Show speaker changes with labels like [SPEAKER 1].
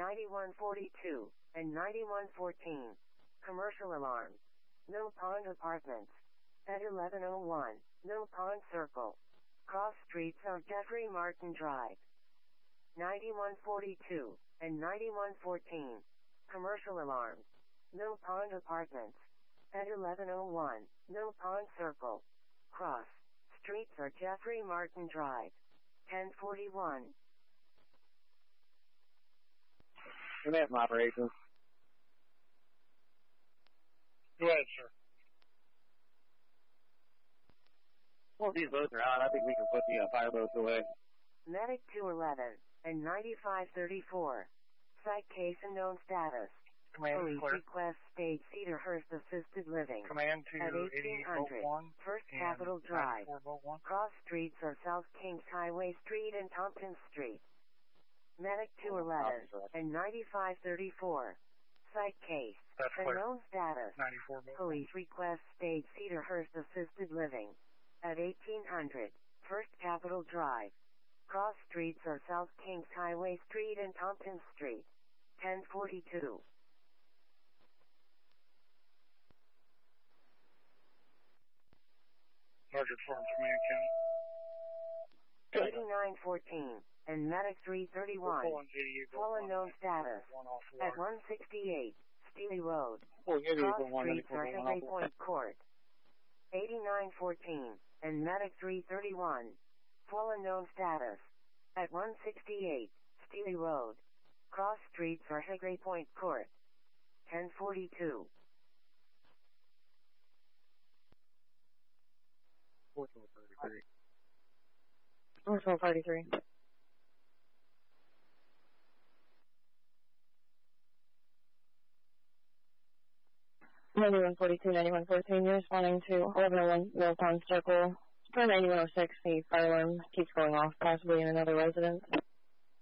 [SPEAKER 1] 9142 and 9114. Commercial alarm. Mill Pond Apartments. At 1101, Mill Pond Circle. Cross streets on Jeffrey Martin Drive. 9142 and 9114. Commercial alarm. Mill Pond Apartments. At 1101, Mill Pond Circle. Cross streets are Jeffrey Martin Drive. 1041.
[SPEAKER 2] Command operations.
[SPEAKER 3] Go ahead, sir.
[SPEAKER 2] Well, these boats are out. I think we can put the fire boats away.
[SPEAKER 1] Medic 211 and 9534. Site case unknown status.
[SPEAKER 3] Command
[SPEAKER 1] Police
[SPEAKER 3] clear.
[SPEAKER 1] request state Cedarhurst Assisted Living.
[SPEAKER 3] Command to
[SPEAKER 1] At 1800
[SPEAKER 3] 88.1
[SPEAKER 1] First
[SPEAKER 3] and
[SPEAKER 1] Capitol Drive.
[SPEAKER 3] 94.1.
[SPEAKER 1] Cross streets are South Kings Highway Street and Tompkins Street. Medic 211 and 9534. Site case.
[SPEAKER 3] That's clear.
[SPEAKER 1] Unknown status.
[SPEAKER 3] 94.1.
[SPEAKER 1] Police request state Cedarhurst Assisted Living. At 1800 First Capitol Drive. Cross streets are South Kings Highway Street and Tompkins Street. 1042.
[SPEAKER 3] Sergeant Farms, Command County.
[SPEAKER 1] 8914 and Medic 331. Full unknown status. At 168 Steely Road.
[SPEAKER 2] Well,
[SPEAKER 1] Cross streets are Henry Point Court. 8914 and Medic 331. Full unknown status. At 168 Steely Road. Cross streets are Hickory Point Court. 1042.
[SPEAKER 2] 1433.
[SPEAKER 4] 1433. Ninety-one 42, 9114. You're responding to 1101 Mill Pond Circle. For 9106, the fire alarm keeps going off, possibly in another residence.